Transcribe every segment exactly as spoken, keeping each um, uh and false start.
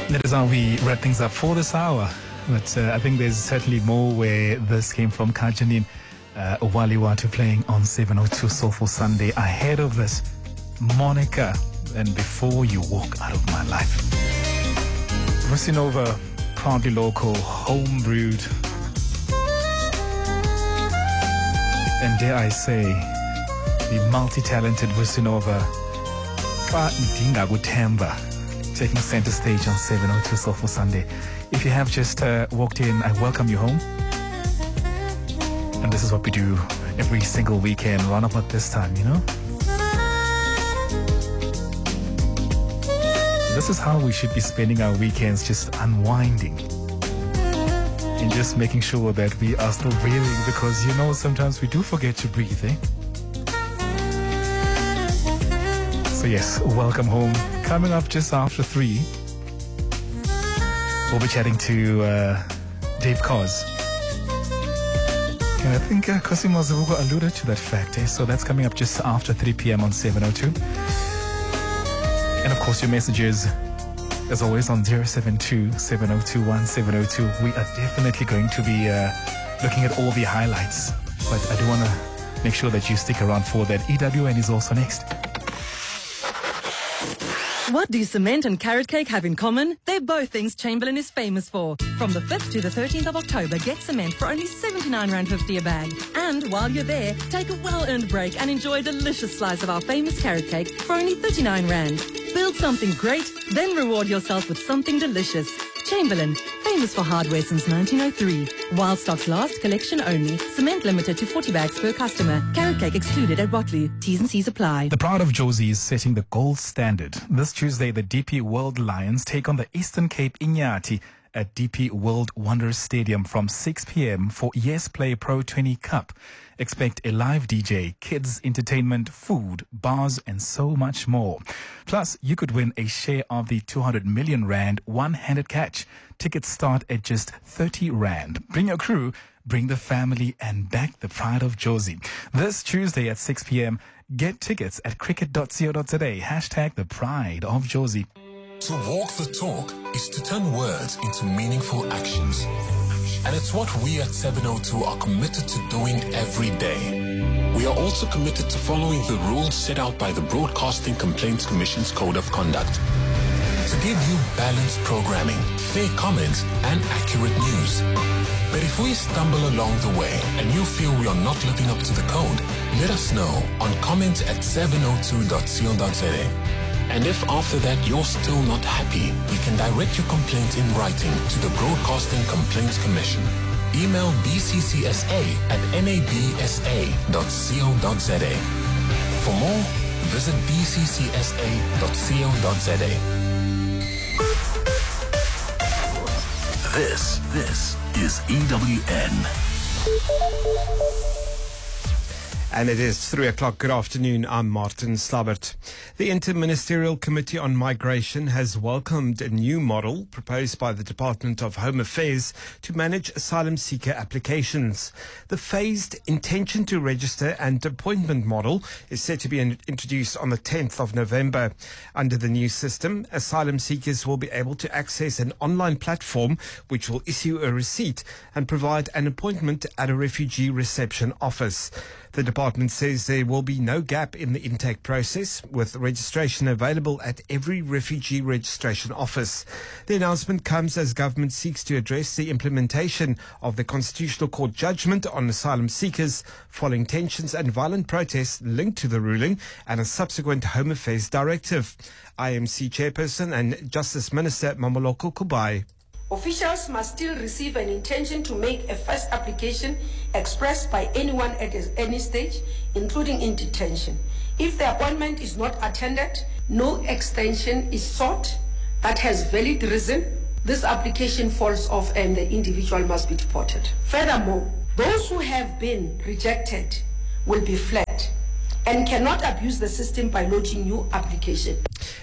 That is how we wrap things up for this hour. But uh, I think there's certainly more where this came from. Kajanin uh, Waliwatu playing on seven oh two Soulful Sunday. Ahead of this, Monica, and Before You Walk Out of My Life. Vusinova, proudly local, home brewed. And dare I say, the multi-talented Vusinova, Fa Ndinga Gutemba, taking center stage on seven oh two Soulful Sunday. If you have just uh, walked in, I welcome you home. And this is what we do every single weekend, run about this time, you know? This is how we should be spending our weekends, just unwinding. And just making sure that we are still breathing, because, you know, sometimes we do forget to breathe, eh? So yes, welcome home. Coming up just after three, we'll be chatting to uh, Dave Cos. And I think uh, Cosimo Zavugo alluded to that fact, eh? So that's coming up just after three p.m. on seven oh two. And of course, your messages, as always, on zero seven two, seven oh two, one seven oh two. We are definitely going to be uh, looking at all the highlights. But I do want to make sure that you stick around for that. E W N is also next. What do cement and carrot cake have in common? They're both things Chamberlain is famous for. From the fifth to the thirteenth of October, get cement for only seventy-nine rand fifty a bag. And while you're there, take a well-earned break and enjoy a delicious slice of our famous carrot cake for only thirty-nine rand. Build something great, then reward yourself with something delicious. Chamberlain, famous for hardware since nineteen oh three. While stocks last, collection only. Cement limited to forty bags per customer. Carrot cake excluded at Botley. T's and C's apply. The Pride of Jozi is setting the gold standard. This Tuesday, the D P World Lions take on the Eastern Cape Inyati at D P World Wonders Stadium from six p.m. for Yes Play Pro twenty Cup. Expect a live D J, kids entertainment, food, bars, and so much more. Plus, you could win a share of the two hundred million rand one-handed catch. Tickets start at just thirty rand. Bring your crew, bring the family, and back the Pride of Jozi. This Tuesday at six p.m. Get tickets at cricket dot co dot za. Hashtag the Pride of Jozi. To walk the talk is to turn words into meaningful actions. And it's what we at seven oh two are committed to doing every day. We are also committed to following the rules set out by the Broadcasting Complaints Commission's Code of Conduct. To give you balanced programming, fair comments, and accurate news. But if we stumble along the way and you feel we are not living up to the code, let us know on comment at seven oh two dot co dot za. And if after that you're still not happy, you can direct your complaint in writing to the Broadcasting Complaints Commission. Email b c c s a at n a b s a dot co dot za. For more, visit b c c s a dot co dot za. This, this is E W N. And it is three o'clock. Good afternoon. I'm Martin Slabbert. The Interministerial Committee on Migration has welcomed a new model proposed by the Department of Home Affairs to manage asylum seeker applications. The phased intention to register and appointment model is set to be in- introduced on the tenth of November. Under the new system, asylum seekers will be able to access an online platform which will issue a receipt and provide an appointment at a refugee reception office. The department says there will be no gap in the intake process, with registration available at every refugee registration office. The announcement comes as government seeks to address the implementation of the Constitutional Court judgment on asylum seekers following tensions and violent protests linked to the ruling and a subsequent Home Affairs directive. I M C Chairperson and Justice Minister Mamoloko Kubai. Officials must still receive an intention to make a first application expressed by anyone at any stage, including in detention. If the appointment is not attended, no extension is sought that has valid reason, this application falls off and the individual must be deported. Furthermore, those who have been rejected will be fled and cannot abuse the system by lodging new application.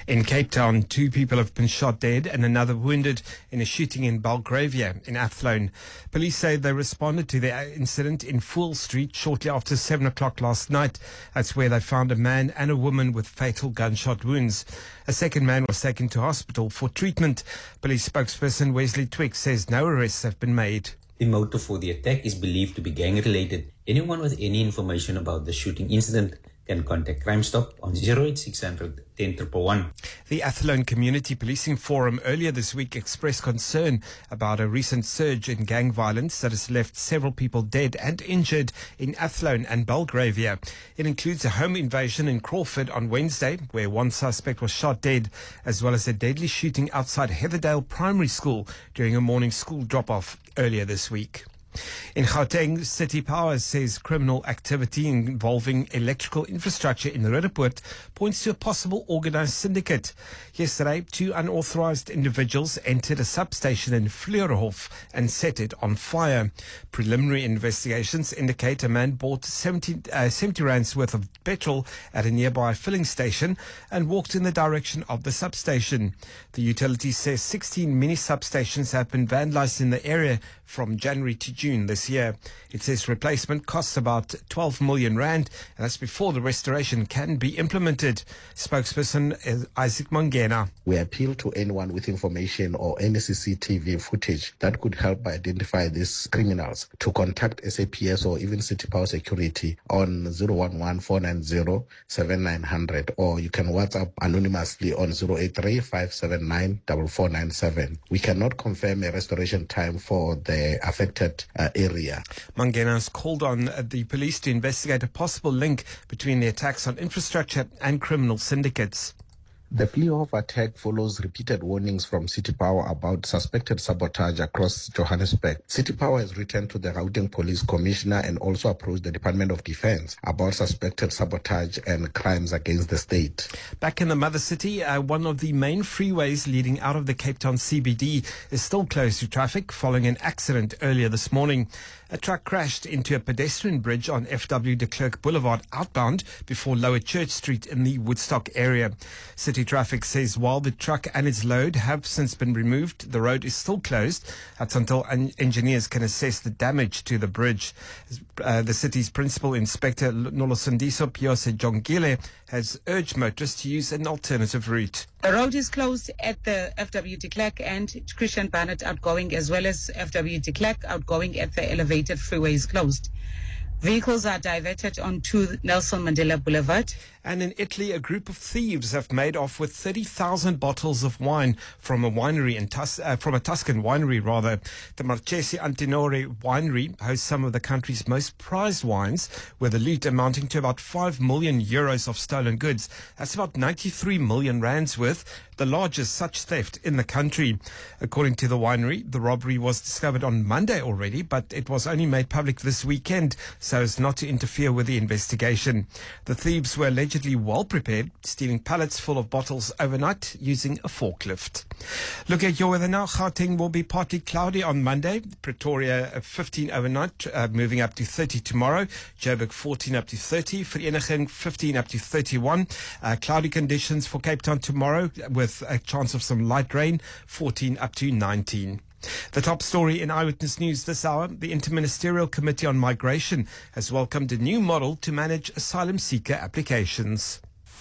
In Cape Town, two people have been shot dead and another wounded in a shooting in Belgravia in Athlone. Police say they responded to the incident in Fool Street shortly after seven o'clock last night. That's where they found a man and a woman with fatal gunshot wounds. A second man was taken to hospital for treatment. Police spokesperson Wesley Twigg says no arrests have been made. The motive for the attack is believed to be gang-related. Anyone with any information about the shooting incident can contact Crime Stop on zero eight six hundred, ten one one one. The Athlone Community Policing Forum earlier this week expressed concern about a recent surge in gang violence that has left several people dead and injured in Athlone and Belgravia. It includes a home invasion in Crawford on Wednesday, where one suspect was shot dead, as well as a deadly shooting outside Heatherdale Primary School during a morning school drop-off earlier this week. In Gauteng, City Power says criminal activity involving electrical infrastructure in Roodepoort points to a possible organized syndicate. Yesterday, two unauthorized individuals entered a substation in Fleurhof and set it on fire. Preliminary investigations indicate a man bought seventy, uh, seventy rands worth of petrol at a nearby filling station and walked in the direction of the substation. The utility says sixteen mini substations have been vandalized in the area from January to June this year. It says replacement costs about twelve million rand, and that's before the restoration can be implemented. Spokesperson is Isaac Mangena. We appeal to anyone with information or any C C T V footage that could help identify these criminals to contact S A P S or even City Power Security on zero one one, four nine zero, seven nine zero zero, or you can WhatsApp anonymously on zero eight three, five seven nine, four four nine seven. We cannot confirm a restoration time for the affected uh, area. Mangena has called on uh, the police to investigate a possible link between the attacks on infrastructure and criminal syndicates. The Fleurhof attack follows repeated warnings from City Power about suspected sabotage across Johannesburg. City Power has written to the Gauteng Police Commissioner and also approached the Department of Defence about suspected sabotage and crimes against the state. Back in the mother city, uh, one of the main freeways leading out of the Cape Town C B D is still closed to traffic following an accident earlier this morning. A truck crashed into a pedestrian bridge on F W de Klerk Boulevard outbound before Lower Church Street in the Woodstock area. City Traffic says while the truck and its load have since been removed, the road is still closed. That's until en- engineers can assess the damage to the bridge. Uh, the city's principal inspector, Nolosundiso Piose Jongile, has urged motorists to use an alternative route. The road is closed at the F W de Klerk and Christian Barnett outgoing, as well as F W de Klerk outgoing at the elevated freeway is closed. Vehicles are diverted onto Nelson Mandela Boulevard. And in Italy, a group of thieves have made off with thirty thousand bottles of wine from a winery in Tus- uh, from a Tuscan winery, rather. The Marchesi Antinori winery hosts some of the country's most prized wines, with a loot amounting to about five million euros of stolen goods. That's about ninety-three million rands worth, the largest such theft in the country. According to the winery, the robbery was discovered on Monday already, but it was only made public this weekend so as not to interfere with the investigation. The thieves were allegedly well prepared, stealing pallets full of bottles overnight using a forklift. Look at your weather now. Gauteng will be partly cloudy on Monday. Pretoria uh, fifteen overnight, uh, moving up to thirty tomorrow. Joburg fourteen up to thirty. Vereeniging fifteen up to thirty-one. Uh, cloudy conditions for Cape Town tomorrow with a chance of some light rain, fourteen up to nineteen. The top story in Eyewitness News this hour: the Interministerial Committee on Migration has welcomed a new model to manage asylum seeker applications.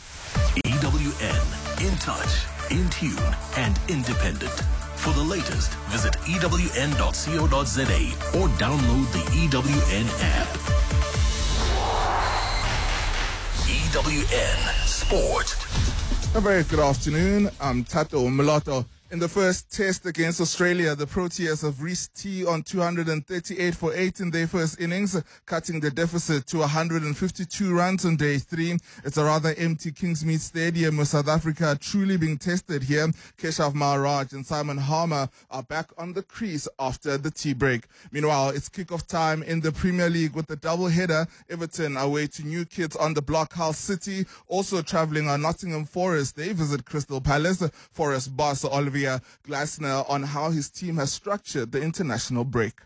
E W N, in touch, in tune, and independent. For the latest, visit E W N dot co dot za or download the E W N app. E W N Sport. A very good afternoon. I'm Tato Mulatto. In the first test against Australia, the Proteas have reached T on two hundred thirty-eight for eight in their first innings, cutting the deficit to one hundred fifty-two runs on day three. It's a rather empty Kingsmead Stadium with South Africa truly being tested here. Keshav Maharaj and Simon Harmer are back on the crease after the tea break. Meanwhile, it's kickoff time in the Premier League with the double-header. Everton away to New Kids on the block. Hull City also travelling on Nottingham Forest. They visit Crystal Palace. Forest boss Olivier Glasner on how his team has structured the international break.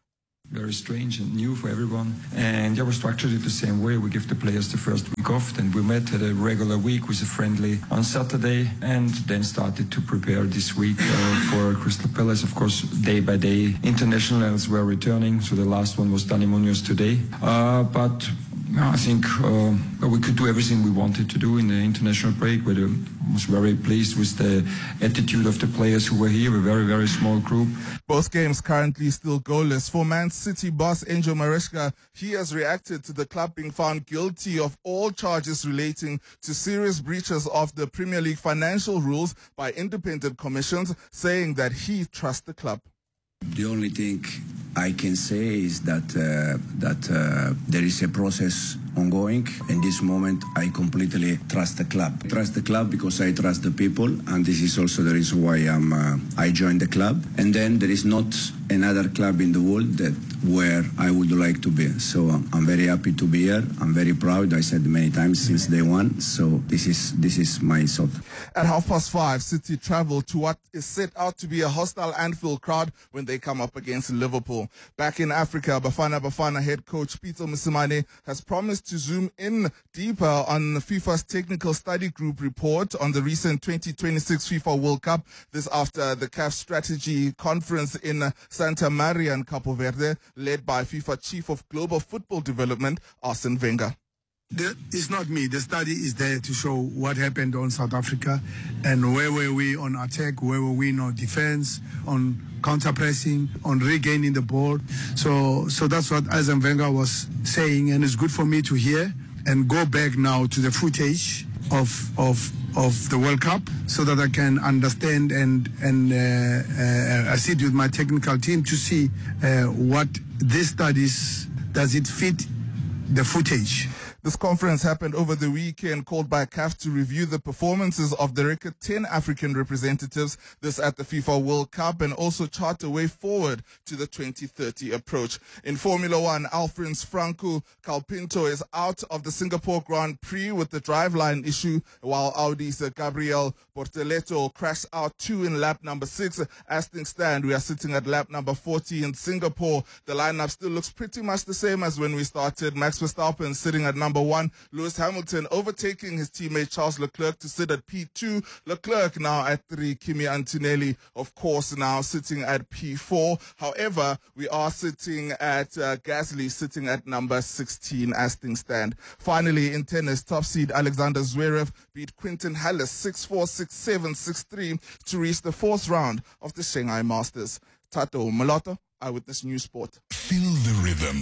Very strange and new for everyone. And yeah, we structured it the same way. We give the players the first week off, then we met at a regular week with a friendly on Saturday, and then started to prepare this week uh, for Crystal Palace. Of course, day by day, internationals were returning. So the last one was Dani Munoz today. Uh, but I think uh, we could do everything we wanted to do in the international break. We was very pleased with the attitude of the players who were here, a very, very small group. Both games currently still goalless. For Man City boss Enzo Maresca, he has reacted to the club being found guilty of all charges relating to serious breaches of the Premier League financial rules by independent commissions, saying that he trusts the club. The only thing I can say is that uh, that uh, there is a process ongoing. In this moment, I completely trust the club. I trust the club because I trust the people, and this is also the reason why I'm, uh, I joined the club. And then there is not another club in the world that where I would like to be. So um, I'm very happy to be here. I'm very proud. I said many times since day one. So this is this is my thought. At half past five, City travel to what is set out to be a hostile Anfield crowd when they come up against Liverpool. Back in Africa, Bafana Bafana head coach Peter Mosimane has promised to zoom in deeper on FIFA's technical study group report on the recent twenty twenty-six FIFA World Cup. This after the C A F strategy conference in Santa Maria in Capo Verde, led by FIFA Chief of Global Football Development, Arsene Wenger. The, it's not me. The study is there to show what happened on South Africa and where were we on attack, where were we on defense, on counter-pressing, on regaining the ball. So so that's what Arsene Wenger was saying, and it's good for me to hear and go back now to the footage of of of the World Cup so that I can understand and and uh, uh, I sit with my technical team to see uh, what this studies, does it fit the footage. This conference happened over the weekend, called by C A F to review the performances of the record ten African representatives, this at the FIFA World Cup, and also chart a way forward to the twenty thirty approach. In Formula One, Alfrens Franco Colapinto is out of the Singapore Grand Prix with the driveline issue, while Audi's Gabriel Bortoleto crashed out two in lap number six. As things stand, we are sitting at lap number forty in Singapore. The lineup still looks pretty much the same as when we started. Max Verstappen sitting at number one, Lewis Hamilton overtaking his teammate Charles Leclerc to sit at P two, Leclerc now at three, Kimi Antonelli of course now sitting at P four. However, we are sitting at uh, Gasly sitting at number sixteen as things stand. Finally, in tennis, top seed Alexander Zverev beat Quinton Hallis six four, six seven, six three to reach the fourth round of the Shanghai Masters. Tato Moloto, Eyewitness News Sport. Feel the rhythm.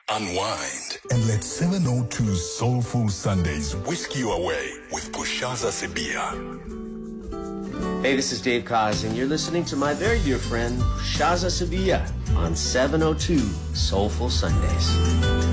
Unwind and let seven oh two Soulful Sundays whisk you away with Pushaza Sibia. Hey, this is Dave Kaz, and you're listening to my very dear friend Pushaza Sibia on seven oh two Soulful Sundays.